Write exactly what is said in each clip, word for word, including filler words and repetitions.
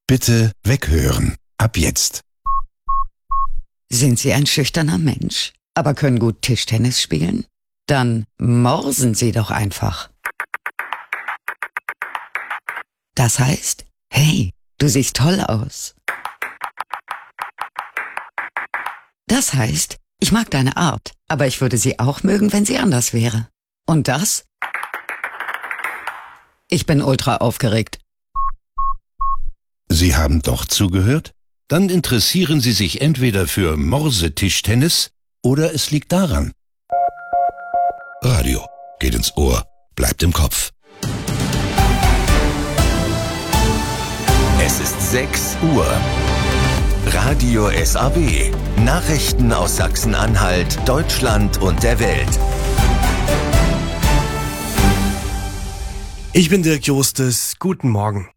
Bitte weghören. Ab jetzt. Sind Sie ein schüchterner Mensch, aber können gut Tischtennis spielen? Dann morsen Sie doch einfach. Das heißt, hey, du siehst toll aus. Das heißt, ich mag deine Art, aber ich würde sie auch mögen, wenn sie anders wäre. Und das? Ich bin ultra aufgeregt. Sie haben doch zugehört? Dann interessieren Sie sich entweder für Morsetischtennis oder es liegt daran. Radio geht ins Ohr, bleibt im Kopf. Es ist sechs Uhr. Radio S A B. Nachrichten aus Sachsen-Anhalt, Deutschland und der Welt. Ich bin Dirk Justes. Guten Morgen.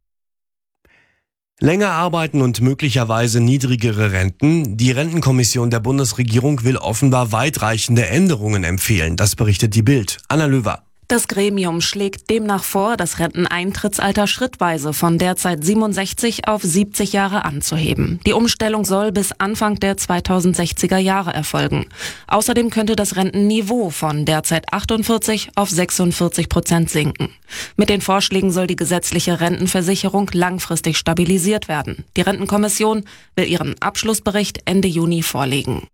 Länger arbeiten und möglicherweise niedrigere Renten. Die Rentenkommission der Bundesregierung will offenbar weitreichende Änderungen empfehlen. Das berichtet die Bild. Anna Löwer. Das Gremium schlägt demnach vor, das Renteneintrittsalter schrittweise von derzeit siebenundsechzig auf siebzig Jahre anzuheben. Die Umstellung soll bis Anfang der zweitausendsechziger Jahre erfolgen. Außerdem könnte das Rentenniveau von derzeit achtundvierzig auf sechsundvierzig Prozent sinken. Mit den Vorschlägen soll die gesetzliche Rentenversicherung langfristig stabilisiert werden. Die Rentenkommission will ihren Abschlussbericht Ende Juni vorlegen.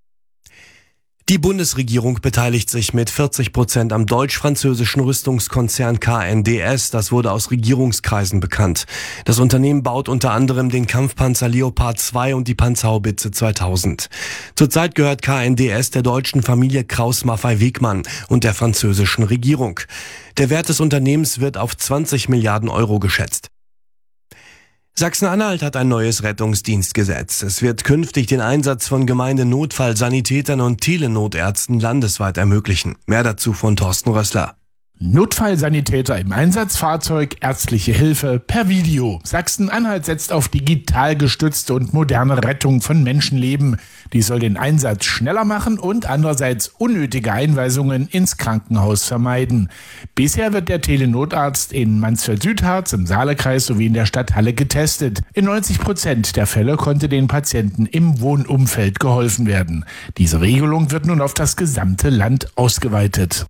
Die Bundesregierung beteiligt sich mit vierzig Prozent am deutsch-französischen Rüstungskonzern K N D S. Das wurde aus Regierungskreisen bekannt. Das Unternehmen baut unter anderem den Kampfpanzer Leopard zwei und die Panzerhaubitze zweitausend. Zurzeit gehört K N D S der deutschen Familie Krauss-Maffei-Wegmann und der französischen Regierung. Der Wert des Unternehmens wird auf zwanzig Milliarden Euro geschätzt. Sachsen-Anhalt hat ein neues Rettungsdienstgesetz. Es wird künftig den Einsatz von Gemeindenotfallsanitätern und Telenotärzten landesweit ermöglichen. Mehr dazu von Thorsten Rössler. Notfallsanitäter im Einsatzfahrzeug, ärztliche Hilfe per Video. Sachsen-Anhalt setzt auf digital gestützte und moderne Rettung von Menschenleben. Die soll den Einsatz schneller machen und andererseits unnötige Einweisungen ins Krankenhaus vermeiden. Bisher wird der Telenotarzt in Mansfeld-Südharz im Saalekreis sowie in der Stadt Halle getestet. In neunzig Prozent der Fälle konnte den Patienten im Wohnumfeld geholfen werden. Diese Regelung wird nun auf das gesamte Land ausgeweitet.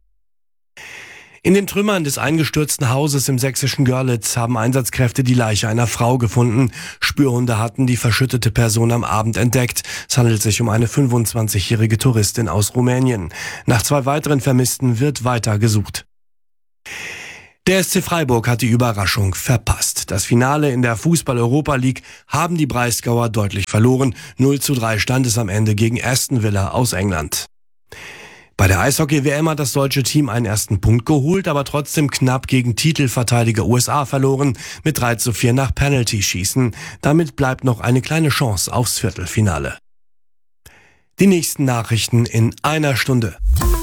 In den Trümmern des eingestürzten Hauses im sächsischen Görlitz haben Einsatzkräfte die Leiche einer Frau gefunden. Spürhunde hatten die verschüttete Person am Abend entdeckt. Es handelt sich um eine fünfundzwanzigjährige Touristin aus Rumänien. Nach zwei weiteren Vermissten wird weiter gesucht. Der S C Freiburg hat die Überraschung verpasst. Das Finale in der Fußball-Europa League haben die Breisgauer deutlich verloren. null zu drei stand es am Ende gegen Aston Villa aus England. Bei der Eishockey-W M hat das deutsche Team einen ersten Punkt geholt, aber trotzdem knapp gegen Titelverteidiger U S A verloren, mit drei zu vier nach Penalty-Schießen. Damit bleibt noch eine kleine Chance aufs Viertelfinale. Die nächsten Nachrichten in einer Stunde.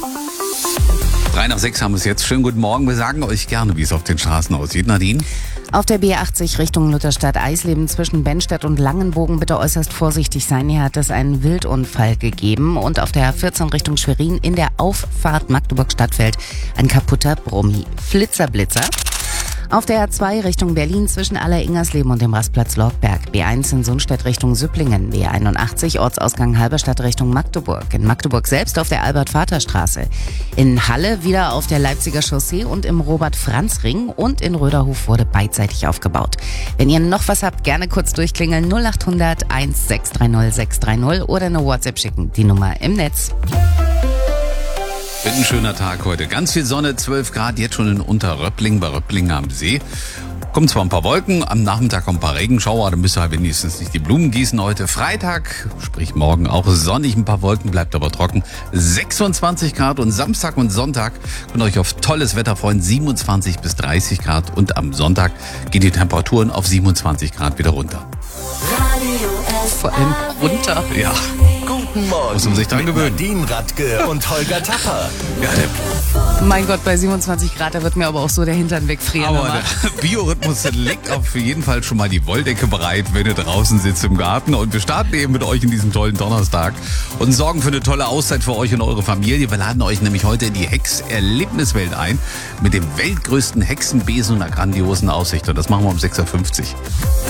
Drei nach sechs haben wir es jetzt. Schönen guten Morgen. Wir sagen euch gerne, wie es auf den Straßen aussieht. Nadine? Auf der B achtzig Richtung Lutherstadt-Eisleben zwischen Bennstedt und Langenbogen bitte äußerst vorsichtig sein. Hier hat es einen Wildunfall gegeben. Und auf der A vierzehn Richtung Schwerin in der Auffahrt Magdeburg-Stadtfeld ein kaputter Brummi. Flitzer-Blitzer. Auf der A zwei Richtung Berlin zwischen Aller-Ingersleben und dem Rastplatz Lorgberg. B eins in Sundstedt Richtung Süpplingen. B einundachtzig Ortsausgang Halberstadt Richtung Magdeburg. In Magdeburg selbst auf der Albert-Vater-Straße. In Halle wieder auf der Leipziger Chaussee und im Robert-Franz-Ring. Und in Röderhof wurde beidseitig aufgebaut. Wenn ihr noch was habt, gerne kurz durchklingeln. null acht hundert sechs drei null sechs drei null oder eine WhatsApp schicken. Die Nummer im Netz. Wird ein schöner Tag heute. Ganz viel Sonne, zwölf Grad, jetzt schon in Unterröppling, bei Röpplingen am See. Kommen zwar ein paar Wolken, am Nachmittag kommen ein paar Regenschauer, dann müsst ihr halt wenigstens nicht die Blumen gießen heute. Freitag, sprich morgen auch sonnig, ein paar Wolken, bleibt aber trocken. sechsundzwanzig Grad und Samstag und Sonntag könnt ihr euch auf tolles Wetter freuen, siebenundzwanzig bis dreißig Grad. Und am Sonntag gehen die Temperaturen auf siebenundzwanzig Grad wieder runter. Vor allem runter. Ja. Guten Morgen. Muss man sich dran gewöhnen. Nadine Radke und Holger Tapper. Ja, der Mein Gott, bei siebenundzwanzig Grad, da wird mir aber auch so der Hintern wegfrieren. Aber der Biorhythmus legt auf jeden Fall schon mal die Wolldecke bereit, wenn ihr draußen sitzt im Garten. Und wir starten eben mit euch in diesem tollen Donnerstag und sorgen für eine tolle Auszeit für euch und eure Familie. Wir laden euch nämlich heute in die Hex-Erlebniswelt ein mit dem weltgrößten Hexenbesen und einer grandiosen Aussicht. Und das machen wir um sechs Uhr fünfzig.